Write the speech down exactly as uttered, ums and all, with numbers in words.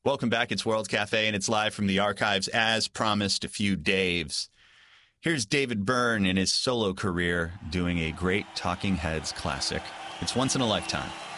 Welcome back. It's World Cafe, and it's live from the archives, as promised, a few Daves. Here's David Byrne in his solo career doing a great Talking Heads classic. It's Once in a Lifetime.